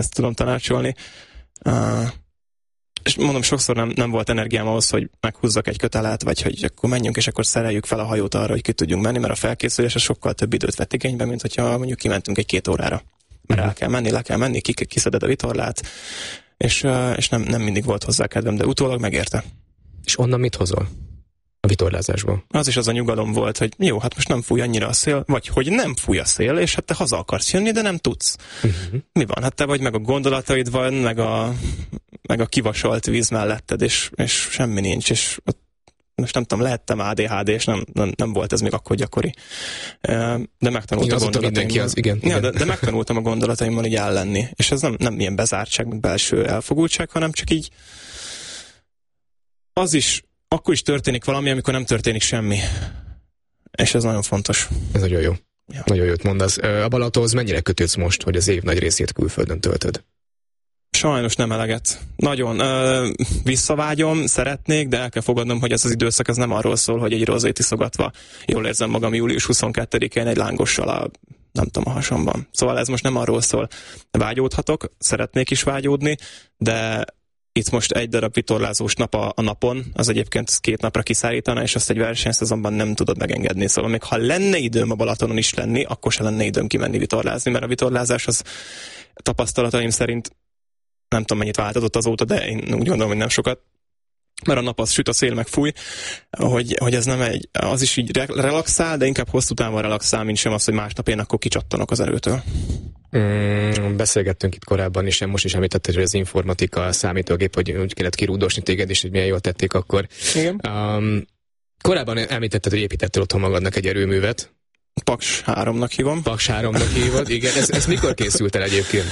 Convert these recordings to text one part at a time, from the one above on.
ezt tudom tanácsolni. És mondom, sokszor nem volt energiám ahhoz, hogy meghúzzak egy kötelet, vagy hogy akkor menjünk, és akkor szereljük fel a hajót arra, hogy ki tudjunk menni, mert a felkészülés sokkal több időt vett igénybe, mint hogyha mondjuk kimentünk 1-2 órára. Mert el kell menni, le kell menni, kiszeded a vitorlát, és nem mindig volt hozzá kedvem, de utólag megérte. És onnan mit hozol? A vitorlázásból? Az is az a nyugalom volt, hogy jó, hát most nem fúj annyira a szél, vagy hogy nem fúj a szél, és hát te haza akarsz jönni, de nem tudsz. Mi van? Hát te vagy, meg a gondolataid van, meg a kivasolt víz melletted, és semmi nincs, és most nem tudom, lehettem ADHD, és nem volt ez még akkor gyakori. De megtanultam a gondolataimmal. Igen. Ja, de megtanultam a gondolataimmal így ellenni. És ez nem ilyen bezártság, meg belső elfogultság, hanem csak így akkor is történik valami, amikor nem történik semmi. És ez nagyon fontos. Ez nagyon jó. Ja. Nagyon jót mondasz. A Balatonhoz mennyire kötődsz most, hogy az év nagy részét külföldön töltöd? Sajnos nem eleget. Nagyon visszavágyom, szeretnék, de el kell fogadnom, hogy ez az időszak ez nem arról szól, hogy egy rozét iszogatva jól érzem magam július 22-én egy lángossal nem tudom, a hasamban. Szóval ez most nem arról szól. Vágyódhatok, szeretnék is vágyódni, de itt most egy darab vitorlázós nap a napon, az egyébként 2 napra kiszállítana, és azt egy versenyszezonban nem tudod megengedni. Szóval még ha lenne időm a Balatonon is lenni, akkor se lenne időm kimenni vitorlázni, mert a vitorlázás az tapasztalataim szerint nem tudom mennyit változott azóta, de én úgy gondolom, hogy nem sokat. Mert a nap az süt, a szél meg fúj, hogy ez nem az is így relaxál, de inkább hosszú távon relaxál, mint sem az, hogy másnap én akkor kicsattanok az erőtől. Beszélgettünk itt korábban, és most is említetted, hogy az informatika, a számítógép, hogy úgy kellett kirúdosni téged, és hogy milyen jól tették akkor. Igen. Korábban említetted, hogy építettél otthon magadnak egy erőművet. Paks 3-nak hívom. Paks 3-nak hívod, igen. Ez mikor készült el egyébként?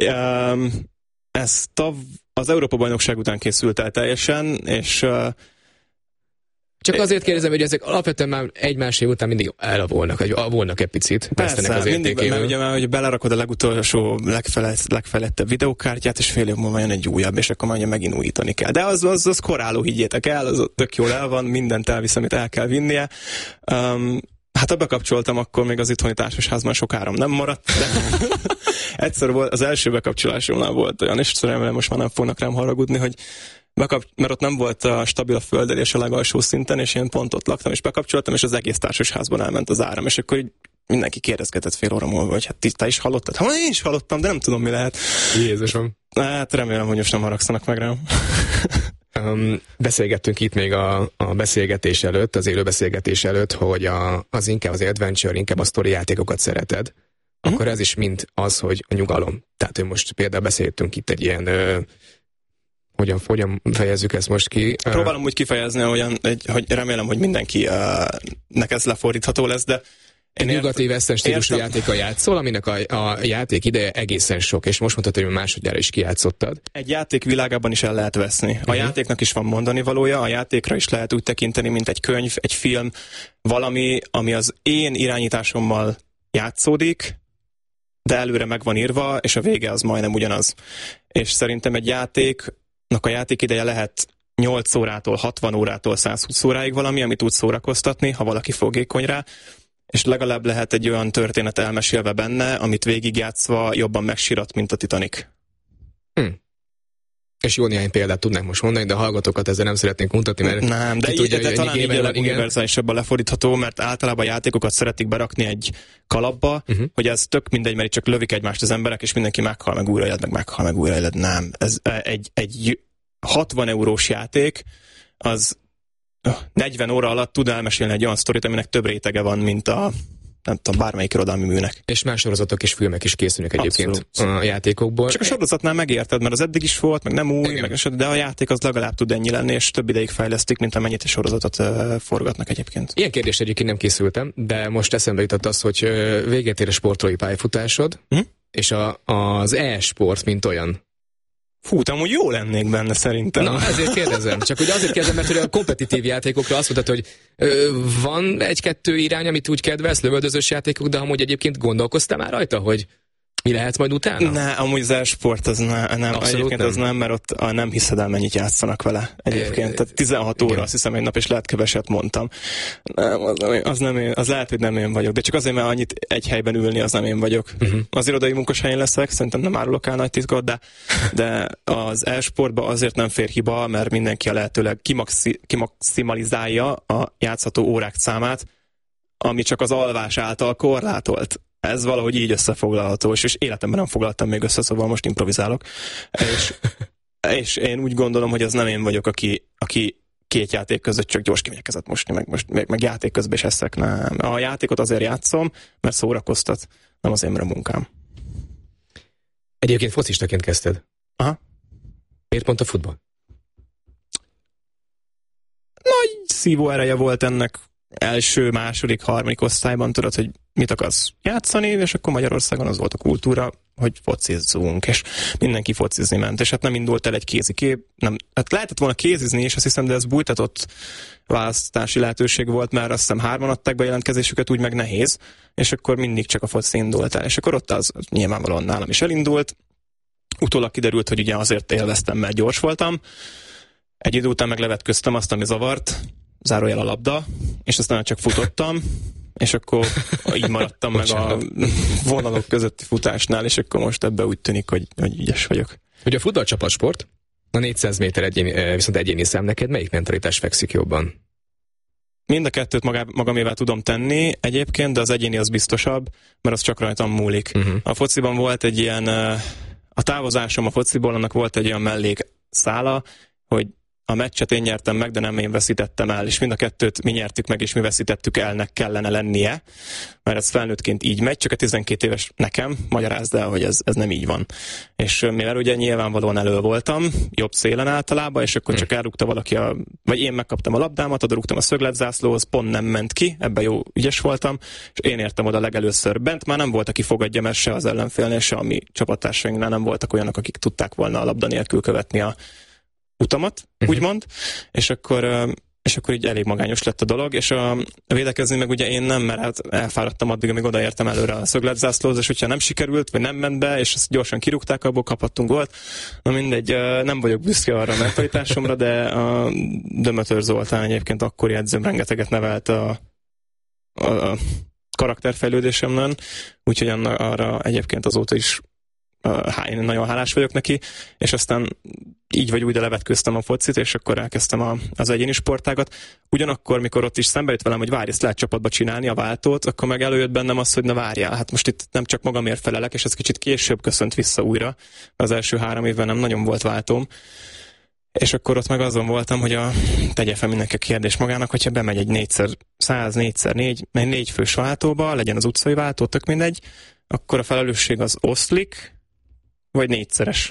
Ez az Európa-bajnokság után készült el teljesen, és... Csak azért kérdezem, hogy ezek alapvetően már egy-más év után mindig elavulnak, vagy avulnak egy picit. Persze, mindig, mert ugye már, hogy belerakod a legutolsó, legfejlettebb videókártyát, és fél év múlva jön egy újabb, és akkor már megint újítani kell. De az koráló, higgyétek el, az tök jól el van, mindent elvisz, amit el kell vinnie. Hát ha bekapcsoltam, akkor még az itthoni társasházban sok áram nem maradt, de egyszer volt, az első bekapcsolásomnál volt olyan, és remélem most már nem fognak rám haragudni, hogy mert ott nem volt stabil a földelés a legalsó szinten, és én pont ott laktam, és bekapcsoltam, és az egész társasházban elment az áram, és akkor így mindenki kérdezgetett fél óra múlva, hogy hát te is hallottad? Ha én is hallottam, de nem tudom, mi lehet. Jézusom. Hát remélem, hogy most nem haragszanak meg rám. Beszélgettünk itt még a beszélgetés előtt, az élő beszélgetés előtt, hogy az inkább az adventure, inkább a sztori játékokat szereted, akkor ez is mind az, hogy a nyugalom. Tehát, hogy most például beszéltünk itt egy ilyen hogyan fejezzük ezt most ki? Próbálom úgy kifejezni, hogy remélem, hogy mindenkinek ez lefordítható lesz, de nyugati western stílusú játékkal játszol, aminek a játék ideje egészen sok, és most mondhatod, hogy másodjára is kijátszottad. Egy játék világában is el lehet veszni. A játéknak is van mondani valója, a játékra is lehet úgy tekinteni, mint egy könyv, egy film, valami, ami az én irányításommal játszódik, de előre meg van írva, és a vége az majdnem ugyanaz. És szerintem egy játéknak a játék ideje lehet 8 órától, 60 órától, 120 óráig valami, amit tud szórakoztatni, ha valaki fogékony rá, és legalább lehet egy olyan történet elmesélve benne, amit végigjátszva jobban megsírat, mint a Titanic. És jó néhány példát tudnánk most mondani, de a hallgatókat ezzel nem szeretnénk mutatni, mert nem, de talán így a leguniverzálisabban lefordítható, mert általában a játékokat szeretik berakni egy kalapba, hogy ez tök mindegy, mert csak lövik egymást az emberek, és mindenki meghal, meg újra élet, meg meghal, meg újra élet. Nem. Ez egy 60 eurós játék, az 40 óra alatt tud elmesélni egy olyan sztorit, aminek több rétege van, mint a nem tudom, bármelyik irodalmi műnek. És más sorozatok és filmek is készülnek egyébként a játékokból. Csak a sorozatnál megérted, mert az eddig is volt, meg nem új, de a játék az legalább tud ennyi lenni, és több ideig fejlesztik, mint amennyit a sorozatot forgatnak egyébként. Ilyen kérdés egyébként nem készültem, de most eszembe jutott az, hogy véget ér a sportolói pályafutásod, és az e-sport, mint olyan. Fú, amúgy jó lennék benne szerintem. Na, ezért kérdezem. Csak ugye azért kérdezem, mert hogy a kompetitív játékokra azt mondtad, hogy van egy-kettő irány, amit úgy kedvelsz, lövöldözős játékok, de amúgy egyébként gondolkoztál már rajta, hogy Mi lehet majd utána? Ne, amúgy az e-sport az nem. Egyébként nem. Az nem, mert ott nem hiszed el, mennyit játszanak vele. Egyébként, tehát 16 óra, azt hiszem, egy nap, és lehet keveset mondtam. Nem, az lehet, hogy nem én vagyok, de csak azért, mert annyit egy helyben ülni, az nem én vagyok. Az irodai munkashelyen leszek, szerintem nem árulok el nagy titkot, de az e-sportban azért nem fér hiba, mert mindenki a lehetőleg kimaximalizálja a játszható órák számát, ami csak az alvás által korlátolt. Ez valahogy így összefoglalható, és életemben nem foglaltam még össze, szóval most improvizálok. És én úgy gondolom, hogy az nem én vagyok, aki két játék között csak gyors kimékezett mosni, meg játék közben is eszek. Nem. A játékot azért játszom, mert szórakoztat, nem az én a munkám. Egyébként focistaként kezdted. Aha. Miért pont a futball? Nagy szívó ereje volt ennek első, második, harmadik osztályban, tudod, hogy mit akarsz játszani, és akkor Magyarországon az volt a kultúra, hogy focizzunk, és mindenki focizni ment, és hát nem indult el egy kézikép, hát lehetett volna kézizni is, azt hiszem, de ez bújtatott választási lehetőség volt, mert azt hiszem 3 adták be jelentkezésüket, úgy meg nehéz, és akkor mindig csak a foci indult el, és akkor ott az nyilvánvalóan nálam is elindult, utólag kiderült, hogy ugye azért élveztem, mert gyors voltam, egy idő után meg levetköztem azt, ami zavart, zárójel a labda, és aztán csak futottam, és akkor így maradtam meg a vonalok közötti futásnál, és akkor most ebbe úgy tűnik, hogy ügyes vagyok. Ugye a futball csapatsport, a 400 méter viszont egyéni szám, neked melyik mentalitás fekszik jobban? Mind a kettőt magamével tudom tenni egyébként, de az egyéni az biztosabb, mert az csak rajtam múlik. A fociban volt egy ilyen, a távozásom a fociból, annak volt egy olyan mellékszála, hogy a meccset én nyertem meg, de nem én veszítettem el, és mind a kettőt mi nyertük meg, és mi veszítettük elnek kellene lennie, mert ez felnőttként így megy, csak a 12 éves nekem magyarázd el, hogy ez nem így van. És mivel ugye nyilvánvalóan elő voltam, jobb szélen általában, és akkor csak elrúgta valaki, vagy én megkaptam a labdámat, odarúgtam a szögletzászlóhoz, pont nem ment ki, ebben jó ügyes voltam, és én értem oda legelőször bent, már nem volt, aki fogadja, mert se az ellenfélnél, se a mi csapattársainál nem voltak olyanok, akik tudták volna a labda nélkül követni a utamat, úgymond, és akkor így elég magányos lett a dolog, és a védekezni meg ugye én nem, mert elfáradtam addig, amíg odaértem előre a szögletzászlóhoz, és hogyha nem sikerült, vagy nem ment be, és ezt gyorsan kirúgták, abból kaphattunk gólt. Na mindegy, nem vagyok büszke arra a mentalitásomra, de a Dömötör Zoltán egyébként akkori edzőm rengeteget nevelt a karakterfejlődésemben, úgyhogy arra egyébként azóta is én nagyon hálás vagyok neki, és aztán így vagy úgy levetköztem a focit, és akkor elkezdtem az egyéni sportágat. Ugyanakkor, mikor ott is szembe jött velem, hogy várj, ezt lehet csapatba csinálni, a váltót, akkor meg előjött bennem az, hogy na várjál, hát most itt nem csak magamért felelek, és ez kicsit később köszönt vissza újra. Az első 3 évben nem nagyon volt váltóm. És akkor ott meg azon voltam, hogy tegye fel mindenki a kérdés magának, hogyha bemegy egy 4x100, 4x4, egy 4 fős váltóba, legyen az utcai váltó, tök mindegy, akkor a felelősség az oszlik, vagy 4-szeres.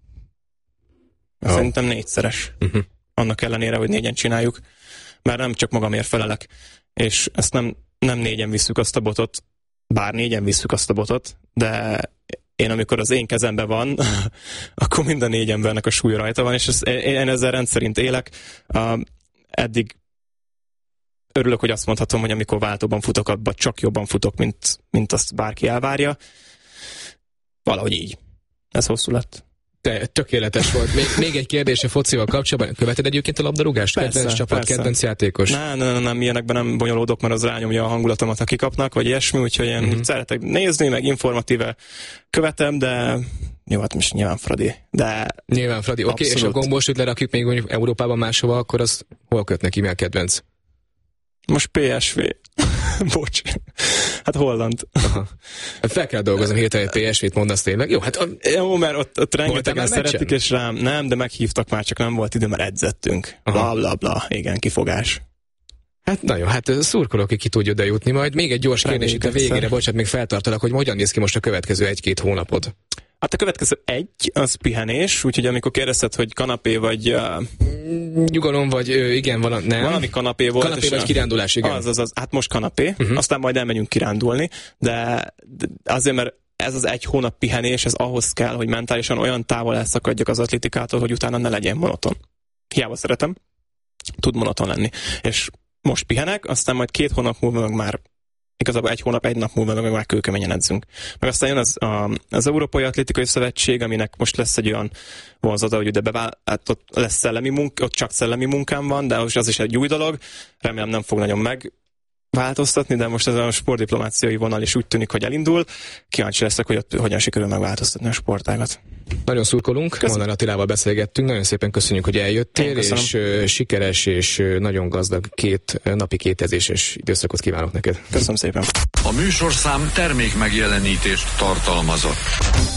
Szerintem 4-szeres. Annak ellenére, hogy 4-en csináljuk, mert nem csak magamért felelek. És ezt nem 4-en visszük azt a botot, bár 4-en visszük azt a botot, de én amikor az én kezemben van, akkor mind a 4 embernek a súlya rajta van, és én ezzel rendszerint élek. Eddig örülök, hogy azt mondhatom, hogy amikor váltóban futok, abban csak jobban futok, mint azt bárki elvárja. Valahogy így. Ez hosszú lett. Tökéletes volt. Még egy kérdés a focival kapcsolatban. Követed egyébként a labdarúgást? Kedvenc csapat, kedvenc játékos? Nem, ilyenekben nem bonyolódok, mert az rányomja a hangulatomat, ha kikapnak, vagy ilyesmi, úgyhogy én szeretek nézni, meg informatíve követem, de jó, hát most nyilván Fradi. Nyilván Fradi, oké, és a gombósüt lerakjuk még mondjuk Európában máshova, akkor az hol köt neki, mi a kedvenc? Most PSV. Bocs. Hát Holland. Aha. Fel kell dolgoznom hirtelen, hogy PSV-t mondasz tényleg. Jó, hát jó, mert ott rengetegen szeretik, és rám nem, de meghívtak már, csak nem volt idő, mert edzettünk. Bla, bla, bla. Igen, kifogás. Hát nagyon, hát szurkolok, hogy ki tudja oda jutni majd. Még egy gyors kérdés itt a végére, bocsánat, még feltartalak, hogy hogyan néz ki most a következő 1-2 hónapod? Hát a következő az pihenés, úgyhogy amikor kérdezted, hogy kanapé vagy... Nyugalom vagy, igen, nem. Valami kanapé volt. Kanapé vagy kirándulás, igen. Az. Hát most kanapé, aztán majd elmegyünk kirándulni, de azért, mert ez az 1 hónap pihenés, ez ahhoz kell, hogy mentálisan olyan távol elszakadjak az atlétikától, hogy utána ne legyen monoton. Hiába szeretem, tud monoton lenni. És most pihenek, aztán majd 2 hónap múlva meg már igazából egy hónap, egy nap múlva meg már kőkeményen edzünk. Meg aztán jön az Európai Atlétikai Szövetség, aminek most lesz egy olyan vonzata, hogy ott lesz szellemi munka, ott csak szellemi munkám van, de az is egy új dolog. Remélem nem fog nagyon megváltoztatni, de most ez a sportdiplomáciai vonal is úgy tűnik, hogy elindul. Kíváncsi leszek, hogy ott hogyan sikerül megváltoztatni a sportágat. Nagyon szurkolunk, Molnár Attilával beszélgettünk, nagyon szépen köszönjük, hogy eljöttél, és sikeres és nagyon gazdag napi edzéses időszakot kívánok neked. Köszönöm szépen. A műsorszám termék megjelenítést tartalmazott.